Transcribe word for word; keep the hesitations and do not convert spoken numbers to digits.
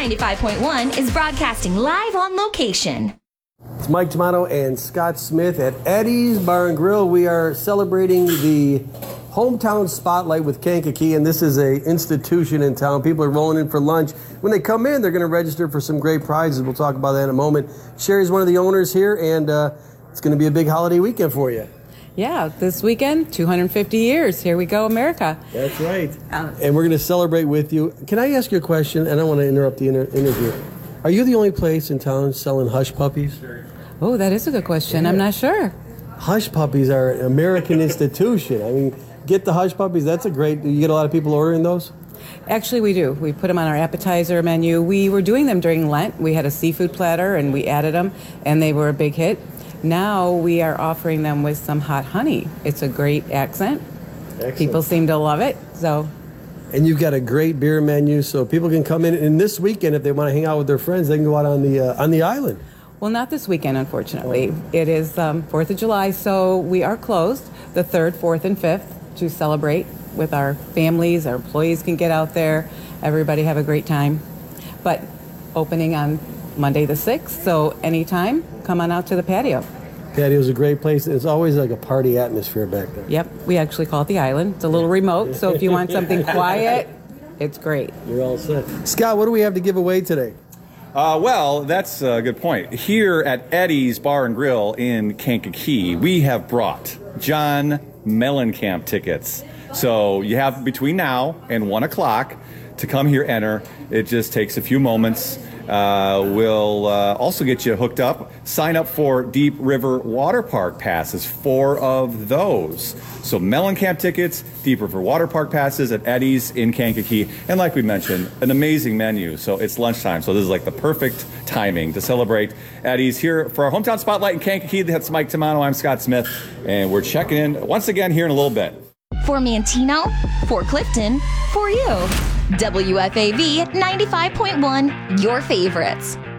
ninety-five point one is broadcasting live on location. It's Mike Tomato and Scott Smith at Eddie's Bar and Grill. We are celebrating the Hometown Spotlight with Kankakee, and this is a institution in town. People are rolling in for lunch. When they come in, they're going to register for some great prizes. We'll talk about that in a moment. Sherry's one of the owners here, and uh, it's going to be a big holiday weekend for you. Yeah, this weekend, two hundred fifty years. Here we go, America. That's right. Uh, and we're going to celebrate with you. Can I ask you a question? And I don't want to interrupt the inter- interview. Are you the only place in town selling hush puppies? Oh, that is a good question. Yeah. I'm not sure. Hush puppies are an American institution. I mean, get the hush puppies. That's a great... You get a lot of people ordering those? Actually, we do. We put them on our appetizer menu. We were doing them during Lent. We had a seafood platter, and we added them, and they were a big hit. Now we are offering them with some hot honey. It's a great accent. Excellent. People seem to love it, so... And you've got a great beer menu, so people can come in. And this weekend, if they want to hang out with their friends, they can go out on the uh, on the island. Well, not this weekend, unfortunately. It is um, fourth of July, so we are closed the third, fourth, and fifth to celebrate with our families. Our employees can get out there. Everybody have a great time. But opening on Monday the sixth, so anytime, come on out to the patio. Patio's a great place. It's always like a party atmosphere back there. Yep, we actually call it the island. It's a little remote, so if you want something quiet, it's great. You're all set. Scott, what do we have to give away today? Uh, well, that's a good point. Here at Eddie's Bar and Grill in Kankakee, we have brought John Mellencamp tickets. So you have between now and one o'clock to come here, enter. It just takes a few moments. Uh, we'll uh, also get you hooked up. Sign up for Deep River Water Park passes, four of those. So Mellencamp tickets, Deep River Water Park passes at Eddie's in Kankakee. And like we mentioned, an amazing menu. So it's lunchtime. So this is like the perfect timing to celebrate Eddie's here for our Hometown Spotlight in Kankakee. That's Mike Tomato. I'm Scott Smith. And we're checking in once again here in a little bit. For Mantino, for Clifton, for you. W F A V ninety-five point one, your favorites.